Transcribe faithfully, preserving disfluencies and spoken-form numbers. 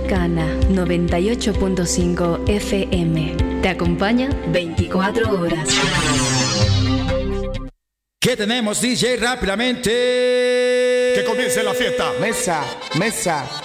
Americana noventa y ocho punto cinco F M. Te acompaña veinticuatro horas. ¿Qué tenemos, D J? Rápidamente. Que comience la fiesta. Mesa, mesa.